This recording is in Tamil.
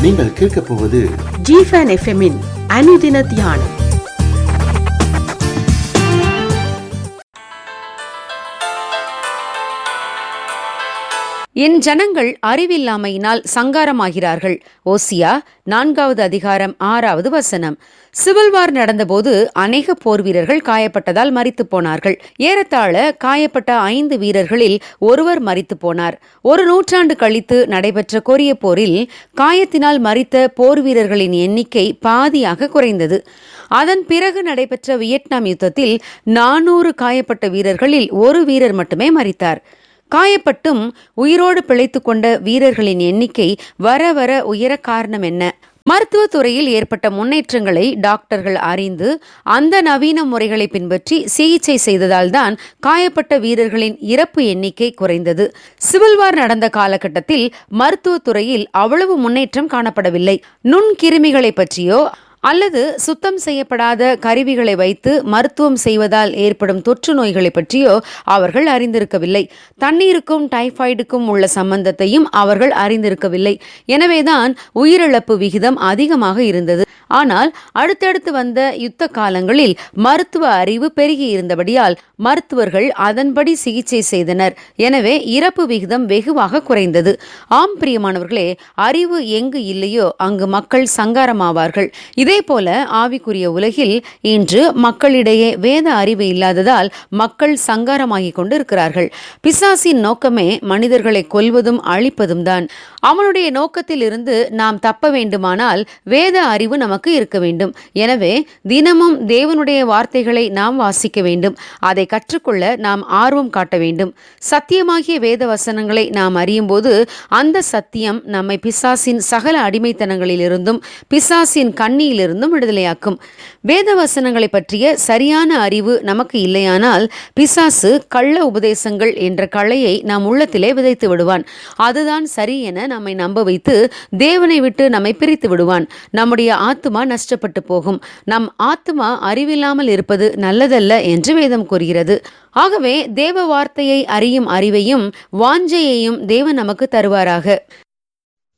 நீங்கள் கேட்கப் போவது ஜிஃபன் எஃப்எம்மின் அனுதின தியானம். என் ஜனங்கள் அறிவில்லாமையினால் சங்காரமாகிறார்கள். ஓசியா 4வது அதிகாரம் 6வது வசனம். சிவில் வார் நடந்தபோது அநேக போர் வீரர்கள் காயப்பட்டதால் மரித்து போனார்கள். ஏறத்தாழ காயப்பட்ட 5 வீரர்களில் ஒருவர் மரித்து போனார். 1 நூற்றாண்டு கழித்து நடைபெற்ற கொரிய போரில் காயத்தினால் மரித்த போர் வீரர்களின் எண்ணிக்கை பாதியாக குறைந்தது. அதன் பிறகு நடைபெற்ற வியட்நாம் யுத்தத்தில் 400 காயப்பட்ட வீரர்களில் 1 வீரர் மட்டுமே மரித்தார். காயப்பட்டும் உயிரோடு பிழைத்து கொண்ட வீரர்களின் எண்ணிக்கை வர வர உயர காரணம் என்ன? மருத்துவத்துறையில் ஏற்பட்ட முன்னேற்றங்களை டாக்டர்கள் அறிந்து அந்த நவீன முறைகளை பின்பற்றி சிகிச்சை செய்ததால் தான் காயப்பட்ட வீரர்களின் இறப்பு எண்ணிக்கை குறைந்தது. சிவில் வார் நடந்த காலகட்டத்தில் மருத்துவத்துறையில் அவ்வளவு முன்னேற்றம் காணப்படவில்லை. நுண்கிருமிகளை பற்றியோ அல்லது சுத்தம் செய்யப்படாத கருவிகளை வைத்து மருத்துவம் செய்வதால் ஏற்படும் தொற்று நோய்களை பற்றியோ அவர்கள் அறிந்திருக்கவில்லை. தண்ணீருக்கும் டைபாய்டுக்கும் உள்ள சம்பந்தத்தையும் அவர்கள் அறிந்திருக்கவில்லை. எனவேதான் உயிரிழப்பு விகிதம் அதிகமாக இருந்தது. ஆனால் அடுத்தடுத்து வந்த யுத்த காலங்களில் மருத்துவ அறிவு பெருகி இருந்தபடியால் மருத்துவர்கள் அதன்படி சிகிச்சை செய்தனர். எனவே இறப்பு விகிதம் வெகுவாக குறைந்தது. ஆம் பிரியமானவர்களே, அறிவு எங்கு இல்லையோ அங்கு மக்கள் சங்காரமாவார்கள். இதே போல ஆவிக்குரிய உலகில் இன்று மக்களிடையே வேத அறிவு இல்லாததால் மக்கள் சங்காரமாகி கொண்டிருக்கிறார்கள். பிசாசின் நோக்கமே மனிதர்களை கொல்வதும் அழிப்பதும் தான். அவனுடைய நோக்கத்தில் இருந்து நாம் தப்ப வேண்டுமானால் வேத அறிவு நமக்கு இருக்க வேண்டும். எனவே தினமும் தேவனுடைய வார்த்தைகளை நாம் வாசிக்க வேண்டும். அதை கற்றுக்கொள்ள நாம் ஆர்வம் காட்ட வேண்டும். சத்தியமாகிய வேத வசனங்களை நாம் அறியும் போது அந்த சத்தியம் நம்மை பிசாசின் சகல அடிமைத்தனங்களிலிருந்தும் பிசாசின் கண்ணியிலிருந்தும் விடுதலையாக்கும். வேத வசனங்களை பற்றிய சரியான அறிவு நமக்கு இல்லையானால் பிசாசு கள்ள உபதேசங்கள் என்ற களையை நம் உள்ளத்திலே விதைத்து விடுவான். அதுதான் சரி என நம்மை நம்ப வைத்து தேவனை விட்டு நம்மை பிரித்து விடுவான். நம்முடைய ஆத்துமா நஷ்டப்பட்டு போகும். நம் ஆத்துமா அறிவில்லாமல் இருப்பது நல்லதல்ல என்று வேதம் கூறுகிறது. ஆகவே தேவ வார்த்தையை அறியும் அறிவையும் வாஞ்சையையும் தேவன் நமக்கு தருவாராக.